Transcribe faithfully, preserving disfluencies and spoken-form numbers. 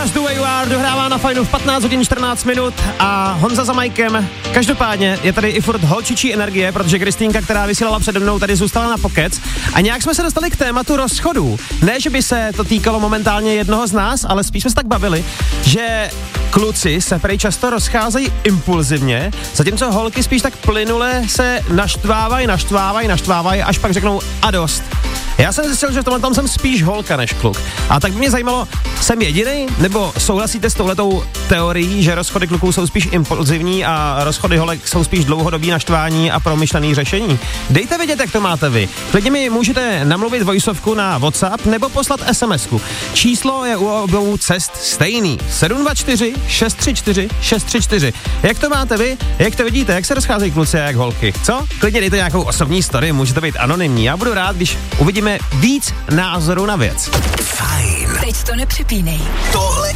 Just the way you are dohrává na Fajnu v patnáct hodin čtrnáct minut a Honza za majkem. Každopádně je tady i furt holčičí energie, protože Kristýnka, která vysílala přede mnou, tady zůstala na pokec a nějak jsme se dostali k tématu rozchodů. Ne, že by se to týkalo momentálně jednoho z nás, ale spíš jsme se tak bavili, že kluci se prej často rozcházejí impulzivně, zatímco holky spíš tak plynule se naštvávají, naštvávají, naštvávají, až pak řeknou a dost. Já jsem zjistil, že v tomhle tam jsem spíš holka než kluk. A tak by mě zajímalo, jsem jedinej, nebo souhlasíte s touhletou teorií, že rozchody kluků jsou spíš impulzivní a rozchody holek jsou spíš dlouhodobý naštvání a promyšlený řešení? Dejte vědět, jak to máte vy. Klidně mi můžete namluvit voiceovku na WhatsApp nebo poslat SMSku. Číslo je u obou cest stejný. sedm dva čtyři šest tři čtyři šest tři čtyři. Jak to máte vy? Jak to vidíte? Jak se rozcházejí kluci a jak holky? Co? Klidně dejte nějakou osobní story, můžete být anonymní. Já budu rád, když uvidíme víc názorů na věc. Fajn. Teď to nepřepínej. Tohle